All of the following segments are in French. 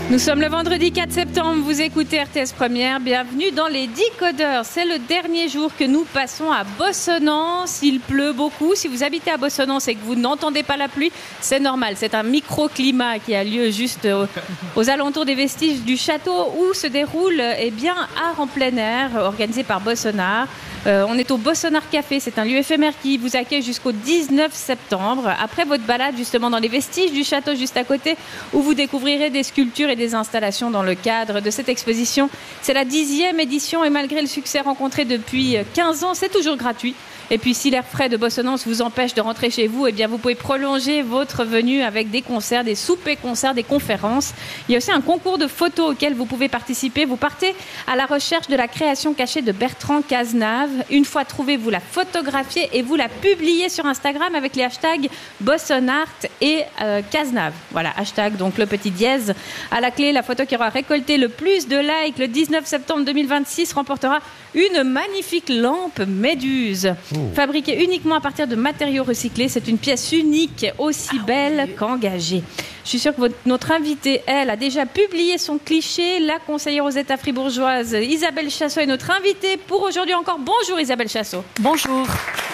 Nous sommes le vendredi 4 septembre, vous écoutez RTS Première, bienvenue dans les Décodeurs. C'est le dernier jour que nous passons à Bossonnance, il pleut beaucoup. Si vous habitez à Bossonnance et que vous n'entendez pas la pluie, c'est normal, c'est un microclimat qui a lieu juste aux alentours des vestiges du château où se déroule art en plein air organisé par Bossonnard. On est au Bossonnard Café, c'est un lieu éphémère qui vous accueille jusqu'au 19 septembre. Après votre balade justement dans les vestiges du château juste à côté, où vous découvrirez des sculptures et des installations dans le cadre de cette exposition. C'est la 10e édition et malgré le succès rencontré depuis 15 ans, c'est toujours gratuit. Et puis si l'air frais de Bossonnance vous empêche de rentrer chez vous, vous pouvez prolonger votre venue avec des concerts, des soupers-concerts, des conférences. Il y a aussi un concours de photos auquel vous pouvez participer. Vous partez à la recherche de la création cachée de Bertrand Cazenave. Une fois trouvée, vous la photographiez et vous la publiez sur Instagram avec les hashtags Bossonart et Cazenave. Voilà, hashtag, donc le petit dièse. À la clé, la photo qui aura récolté le plus de likes le 19 septembre 2026 remportera une magnifique lampe Méduse. Fabriquée uniquement à partir de matériaux recyclés, c'est une pièce unique, aussi belle qu'engagée. Je suis sûre que notre invitée, elle, a déjà publié son cliché. La conseillère aux États fribourgeoise, Isabelle Chassot, est notre invitée pour aujourd'hui encore. Bonjour Isabelle Chassot. Bonjour.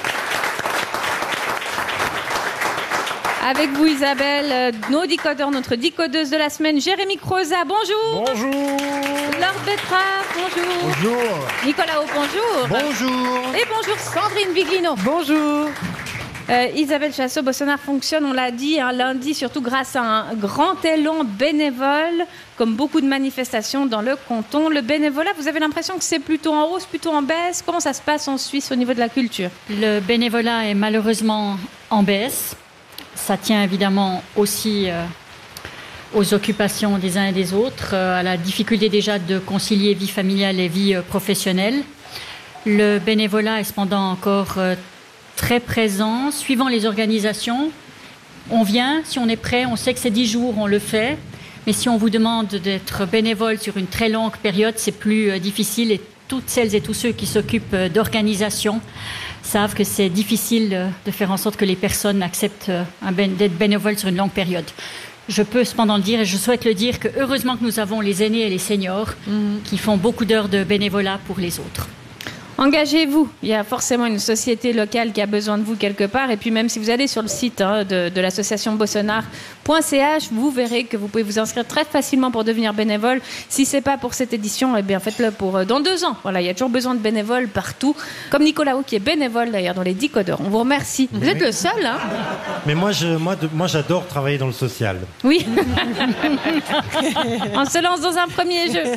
Avec vous Isabelle, nos décodeurs, notre décodeuse de la semaine, Jérémy Croza, bonjour. Bonjour. Laure Betrave, bonjour. Bonjour. Nicolas Haut, bonjour. Bonjour. Et bonjour Sandrine Viglino. Bonjour. Isabelle Chassot, Bossonnard fonctionne, on l'a dit, lundi, surtout grâce à un grand élan bénévole, comme beaucoup de manifestations dans le canton. Le bénévolat, vous avez l'impression que c'est plutôt en hausse, plutôt en baisse? Comment ça se passe en Suisse au niveau de la culture? Le bénévolat est malheureusement en baisse. Ça tient évidemment aussi aux occupations des uns et des autres, à la difficulté déjà de concilier vie familiale et vie professionnelle. Le bénévolat est cependant encore très présent, suivant les organisations. On vient, si on est prêt, on sait que c'est 10 jours, on le fait. Mais si on vous demande d'être bénévole sur une très longue période, c'est plus difficile. Et toutes celles et tous ceux qui s'occupent d'organisation savent que c'est difficile de faire en sorte que les personnes acceptent d'être bénévoles sur une longue période. Je peux cependant dire, et je souhaite le dire, que heureusement que nous avons les aînés et les seniors qui font beaucoup d'heures de bénévolat pour les autres. Engagez-vous, il y a forcément une société locale qui a besoin de vous quelque part. Et puis même si vous allez sur le site de l'association bossonnard.ch, vous verrez que vous pouvez vous inscrire très facilement pour devenir bénévole. Si ce n'est pas pour cette édition, faites-le pour dans 2 ans. Voilà, il y a toujours besoin de bénévoles partout. Comme Nicolas Haut qui est bénévole d'ailleurs dans les Décodeurs. On vous remercie. Vous êtes le seul, hein? Mais moi, j'adore travailler dans le social. Oui. On se lance dans un premier jeu.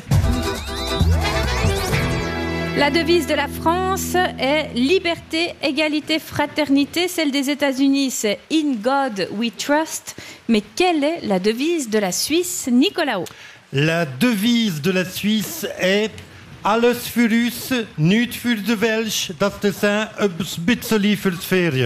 La devise de la France est liberté, égalité, fraternité. Celle des États-Unis, c'est In God We Trust. Mais quelle est la devise de la Suisse, Nicolas Haut? La devise de la Suisse est Alles für uns, nichts für die Welt, das ist ein bisschen fürs Ferien.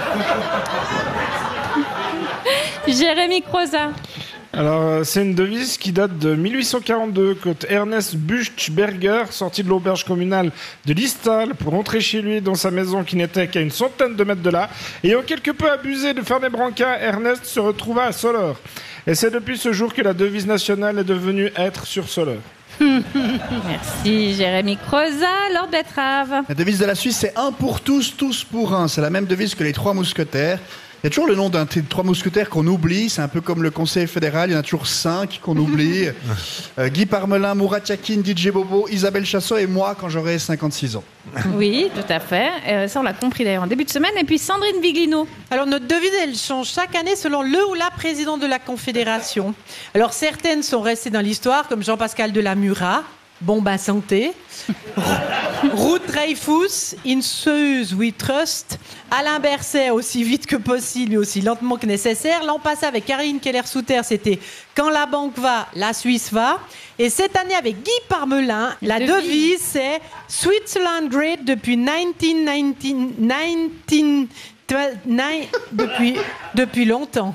Jérémy Croza. Alors, c'est une devise qui date de 1842, quand Ernest Buchberger, sorti de l'auberge communale de Listal pour rentrer chez lui dans sa maison qui n'était qu'à une centaine de mètres de là, ayant quelque peu abusé de Fernet Branca, Ernest se retrouva à Soleure. Et c'est depuis ce jour que la devise nationale est devenue être sur Soleure. Merci Jérémy Croza. Laure Betrave. La devise de la Suisse, c'est un pour tous, tous pour un. C'est la même devise que les 3 mousquetaires. Il y a toujours le nom d'un des 3 mousquetaires qu'on oublie. C'est un peu comme le Conseil fédéral. Il y en a toujours 5 qu'on oublie. Guy Parmelin, Murat Yakin, DJ Bobo, Isabelle Chassot et moi quand j'aurai 56 ans. Oui, tout à fait. Ça, on l'a compris d'ailleurs en début de semaine. Et puis Sandrine Viglino. Alors, notre devise, elle change chaque année selon le ou la présidente de la Confédération. Alors, certaines sont restées dans l'histoire, comme Jean-Pascal Delamura. Bon, santé. Ruth Dreyfus, In Zeus We Trust. Alain Berset, aussi vite que possible, mais aussi lentement que nécessaire. L'an passé, avec Caroline Keller-Souter, c'était Quand la banque va, la Suisse va. Et cette année, avec Guy Parmelin, la devise, c'est Switzerland Great depuis 1919. Depuis longtemps.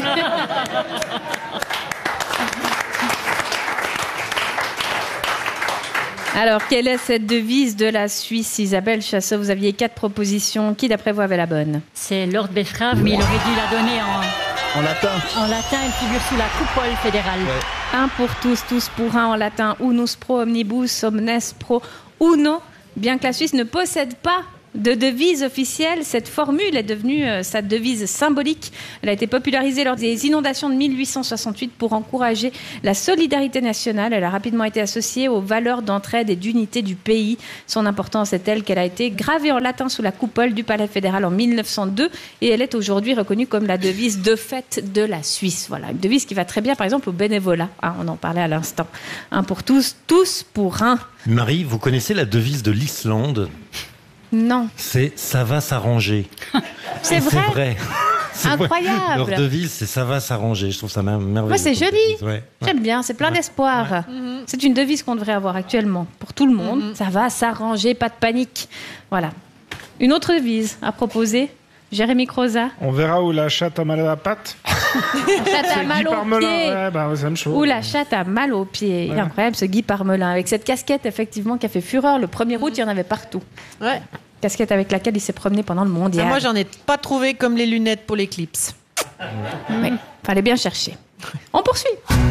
Alors, quelle est cette devise de la Suisse, Isabelle Chassot? Vous aviez 4 propositions. Qui, d'après vous, avait la bonne? C'est Lord Betrave, mais il aurait dû la donner En latin. En latin, elle figure sous la coupole fédérale. Un pour tous, tous pour un en latin. Unus pro omnibus, omnes pro uno. Bien que la Suisse ne possède pas de devise officielle, cette formule est devenue sa devise symbolique. Elle a été popularisée lors des inondations de 1868 pour encourager la solidarité nationale. Elle a rapidement été associée aux valeurs d'entraide et d'unité du pays. Son importance est telle qu'elle a été gravée en latin sous la coupole du Palais fédéral en 1902 et elle est aujourd'hui reconnue comme la devise de fête de la Suisse. Voilà, une devise qui va très bien par exemple au bénévolat. On en parlait à l'instant. Un pour tous, tous pour un. Marie, vous connaissez la devise de l'Islande ? Non. C'est « ça va s'arranger ». C'est Et vrai. C'est vrai. C'est Incroyable. Leur devise, c'est « ça va s'arranger ». Je trouve ça merveilleux. Moi, c'est joli. Ouais. J'aime bien, c'est plein d'espoir. C'est une devise qu'on devrait avoir actuellement pour tout le monde. Ça va s'arranger, pas de panique. Voilà. Une autre devise à proposer, Jérémy Croza. On verra où la chatte a mal à la patte. La chatte a mal Guy aux Parmelin. pieds. Ouais, bah, c'est la même chose. Ou la chatte a mal aux pieds. Il est incroyable ce Guy Parmelin. Avec cette casquette, effectivement, qui a fait fureur. Le 1er août, il y en avait partout. Ouais. Casquette avec laquelle il s'est promené pendant le mondial. Moi, j'en ai pas trouvé comme les lunettes pour l'éclipse. Oui, fallait bien chercher. On poursuit.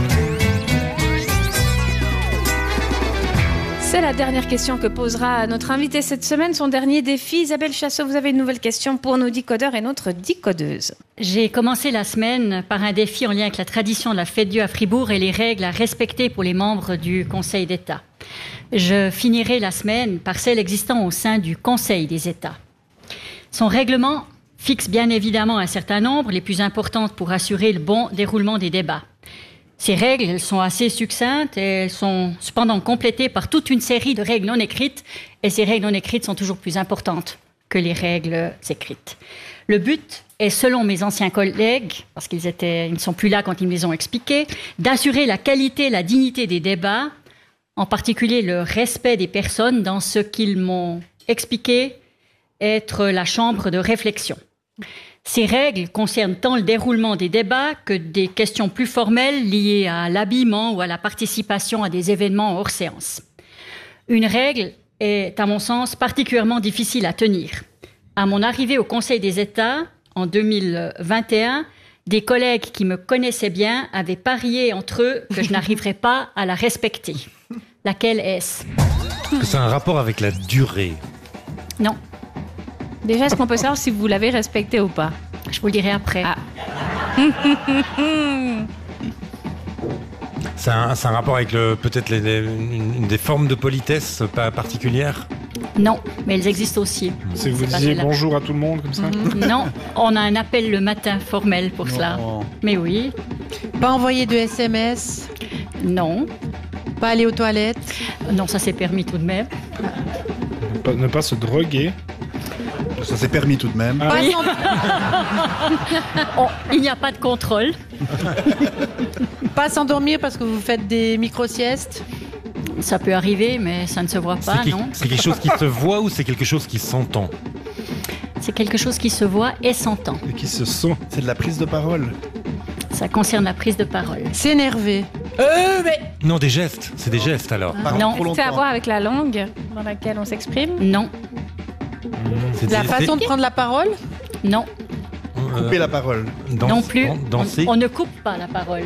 C'est la dernière question que posera notre invité cette semaine, son dernier défi. Isabelle Chassot, vous avez une nouvelle question pour nos décodeurs et notre décodeuse. J'ai commencé la semaine par un défi en lien avec la tradition de la fête Dieu à Fribourg et les règles à respecter pour les membres du Conseil d'État. Je finirai la semaine par celle existant au sein du Conseil des États. Son règlement fixe bien évidemment un certain nombre, les plus importantes pour assurer le bon déroulement des débats. Ces règles, elles sont assez succinctes et elles sont cependant complétées par toute une série de règles non écrites. Et ces règles non écrites sont toujours plus importantes que les règles écrites. Le but est, selon mes anciens collègues, parce qu'ils ne sont plus là quand ils me les ont expliqués, d'assurer la qualité et la dignité des débats, en particulier le respect des personnes dans ce qu'ils m'ont expliqué être la chambre de réflexion. Ces règles concernent tant le déroulement des débats que des questions plus formelles liées à l'habillement ou à la participation à des événements hors séance. Une règle est, à mon sens, particulièrement difficile à tenir. À mon arrivée au Conseil des États, en 2021, des collègues qui me connaissaient bien avaient parié entre eux que je n'arriverais pas à la respecter. Laquelle est-ce ? C'est un rapport avec la durée. Non, Déjà, est-ce qu'on peut savoir si vous l'avez respecté ou pas ? je vous le dirai après. Ah. C'est un rapport avec peut-être une des formes de politesse pas particulières. Non, mais elles existent aussi. C'est que vous pas disiez celle-là. bonjour à tout le monde comme ça. Non, on a un appel le matin formel pour cela. Mais oui, Pas envoyer de SMS, non, pas aller aux toilettes. non, ça c'est permis tout de même. Ne pas se droguer. Ça s'est permis tout de même. Ah Pas oui. s'en- Oh, il n'y a pas de contrôle. Pas s'endormir parce que vous faites des micro-siestes. Ça peut arriver, mais ça ne se voit pas, non. C'est quelque chose qui se voit ou c'est quelque chose qui s'entend ? C'est quelque chose qui se voit et s'entend. Et qui se sont. C'est de la prise de parole. Ça concerne la prise de parole. S'énerver. Non, des gestes. C'est des gestes alors. Parler Non. trop C'est à longtemps. voir avec la langue dans laquelle on s'exprime. Non, C'est La des- façon de prendre la parole. non, Couper la parole. non plus. Danser. On ne coupe pas la parole.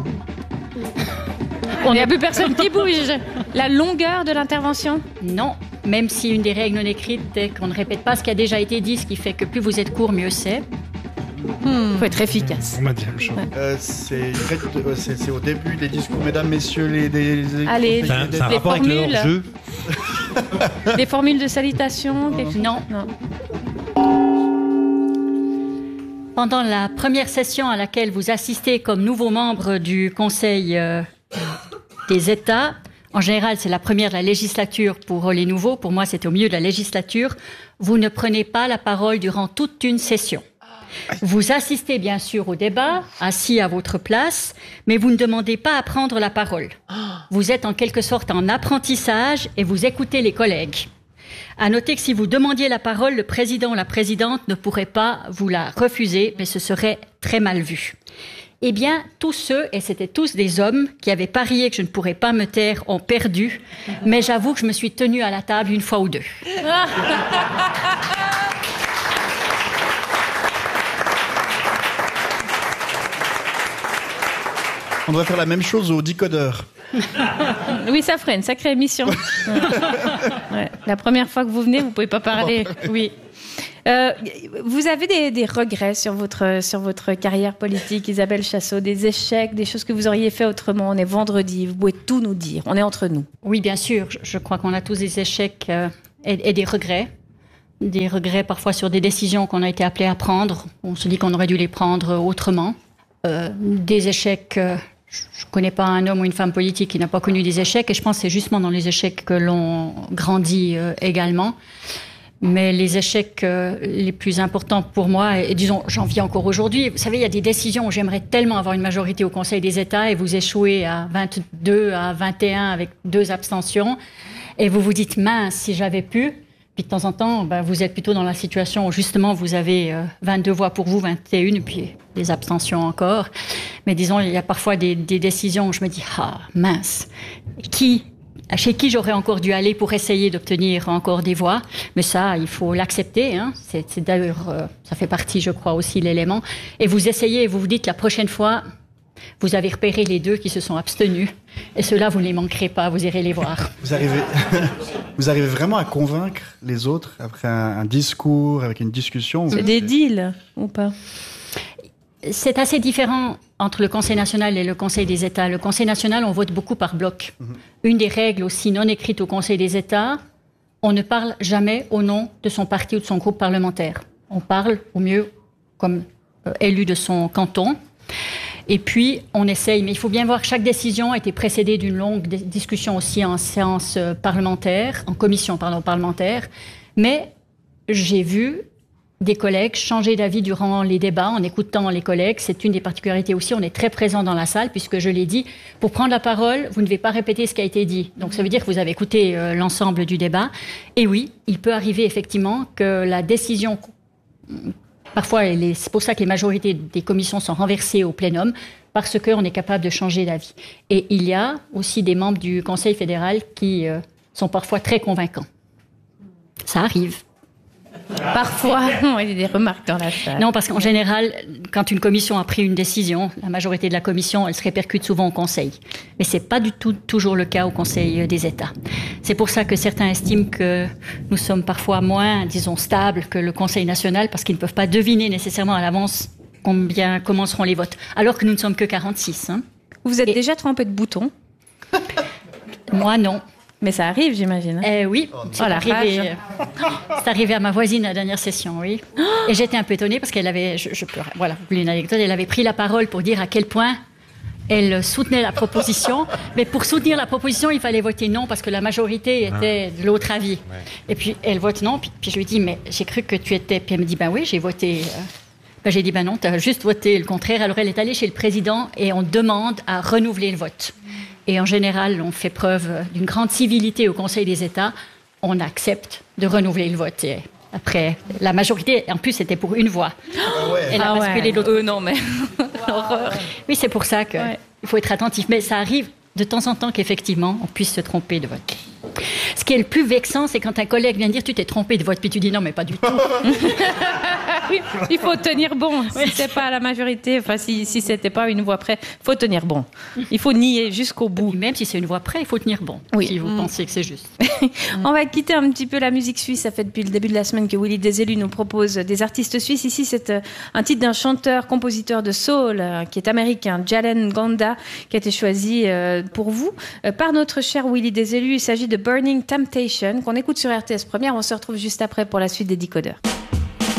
Il n'y a plus personne qui bouge. La longueur de l'intervention. Non, même si une des règles non écrites est qu'on ne répète pas ce qui a déjà été dit, ce qui fait que plus vous êtes court, mieux c'est. Il faut être efficace. On m'a dit la même chose. C'est une règle c'est au début des discours, mesdames, messieurs, les Allez. C'est un Les rapport avec le formules. hors-jeu. Des formules de salutation. quelque chose. Non. Non. Pendant la première session à laquelle vous assistez comme nouveau membre du Conseil des États, en général c'est la première de la législature pour les nouveaux, pour moi c'était au milieu de la législature, vous ne prenez pas la parole durant toute une session. Vous assistez bien sûr au débat, assis à votre place, mais vous ne demandez pas à prendre la parole. Vous êtes en quelque sorte en apprentissage et vous écoutez les collègues. À noter que si vous demandiez la parole, le président ou la présidente ne pourrait pas vous la refuser, mais ce serait très mal vu. Eh bien, tous ceux, et c'était tous des hommes, qui avaient parié que je ne pourrais pas me taire, ont perdu. Mais j'avoue que je me suis tenue à la table une fois ou deux. On devrait faire la même chose aux décodeurs. Oui, ça ferait une sacrée émission. Ouais. La première fois que vous venez, vous pouvez pas parler. Oui. Vous avez des regrets sur votre carrière politique, Isabelle Chassot, des échecs, des choses que vous auriez fait autrement. On est vendredi, vous pouvez tout nous dire. On est entre nous. Oui, bien sûr. Je crois qu'on a tous des échecs et des regrets. Des regrets parfois sur des décisions qu'on a été appelés à prendre. On se dit qu'on aurait dû les prendre autrement. Des échecs... Je ne connais pas un homme ou une femme politique qui n'a pas connu des échecs, et je pense que c'est justement dans les échecs que l'on grandit également. Mais les échecs les plus importants pour moi, et disons, j'en vis encore aujourd'hui, vous savez, il y a des décisions où j'aimerais tellement avoir une majorité au Conseil des États, et vous échouez à 22 à 21 avec 2 abstentions, et vous vous dites, mince, si j'avais pu... Puis de temps en temps, vous êtes plutôt dans la situation où justement vous avez 22 voix pour vous, 21, puis des abstentions encore. Mais disons, il y a parfois des décisions où je me dis, ah mince, chez qui j'aurais encore dû aller pour essayer d'obtenir encore des voix. Mais ça, il faut l'accepter. Hein. C'est d'ailleurs, ça fait partie, je crois, aussi de l'élément. Et vous essayez et vous vous dites la prochaine fois, vous avez repéré les 2 qui se sont abstenus. Et ceux-là, vous ne les manquerez pas, vous irez les voir. Vous arrivez vraiment à convaincre les autres après un discours, avec une discussion? C'est des deals, ou pas? C'est assez différent entre le Conseil national et le Conseil des États. Le Conseil national, on vote beaucoup par bloc. Une des règles aussi non écrites au Conseil des États, on ne parle jamais au nom de son parti ou de son groupe parlementaire. On parle au mieux comme élu de son canton. Et puis, on essaye, mais il faut bien voir que chaque décision a été précédée d'une longue discussion aussi en séance parlementaire, en commission parlementaire. Mais j'ai vu des collègues changer d'avis durant les débats, en écoutant les collègues. C'est une des particularités aussi, on est très présent dans la salle, puisque je l'ai dit, pour prendre la parole, vous ne devez pas répéter ce qui a été dit. Donc ça veut dire que vous avez écouté l'ensemble du débat. Et oui, il peut arriver effectivement que la décision... Parfois, c'est pour ça que les majorités des commissions sont renversées au plénum, parce qu'on est capable de changer d'avis. Et il y a aussi des membres du Conseil fédéral qui sont parfois très convaincants. Ça arrive. Parfois, il y a des remarques dans la salle. Non, parce qu'en général, quand une commission a pris une décision, la majorité de la commission, elle se répercute souvent au Conseil. Mais ce n'est pas du tout toujours le cas au Conseil des États. C'est pour ça que certains estiment que nous sommes parfois moins, disons, stables que le Conseil national, parce qu'ils ne peuvent pas deviner nécessairement à l'avance comment seront les votes. Alors que nous ne sommes que 46. Hein. Vous êtes déjà trempé de boutons? Moi, non. Mais ça arrive, j'imagine. Hein. Oui, c'est arrivé à ma voisine à la dernière session, oui. Et j'étais un peu étonnée parce qu'elle avait, voilà, vous voulez une anecdote, elle avait pris la parole pour dire à quel point elle soutenait la proposition. Mais pour soutenir la proposition, il fallait voter non parce que la majorité était de l'autre avis. Ouais. Et puis elle vote non, puis je lui dis, mais j'ai cru que tu étais... Puis elle me dit, oui, j'ai voté... j'ai dit, non, tu as juste voté le contraire. Alors elle est allée chez le président et on demande à renouveler le vote. Et en général, on fait preuve d'une grande civilité au Conseil des États. On accepte de renouveler le vote. Et après, la majorité, en plus, c'était pour une voix. Elle a basculé de l'autre. Non, mais l'horreur. Oui, c'est pour ça qu'il faut être attentif. Mais ça arrive de temps en temps qu'effectivement, on puisse se tromper de vote. Ce qui est le plus vexant, c'est quand un collègue vient dire « tu t'es trompé de vote », puis tu dis « non, mais pas du tout ». Oui, il faut tenir bon. Si c'est pas la majorité, enfin si c'était pas une voix près, il faut tenir bon. Il faut nier jusqu'au bout. Même si c'est une voix près, il faut tenir bon. Oui. Si vous pensez que c'est juste. On va quitter un petit peu la musique suisse. Ça fait depuis le début de la semaine que Willy Desélus nous propose des artistes suisses. Ici, c'est un titre d'un chanteur-compositeur de soul qui est américain, Jalen Gonda, qui a été choisi pour vous par notre cher Willy Desélus. Il s'agit de Burning Temptation qu'on écoute sur RTS Première. On se retrouve juste après pour la suite des Décodeurs.